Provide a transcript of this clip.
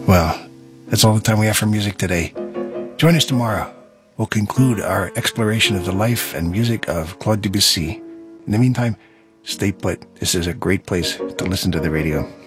Well, that's all the time we have for music today. Join us tomorrow. We'll conclude our exploration of the life and music of Claude Debussy. In the meantime, stay put. This is a great place to listen to the radio.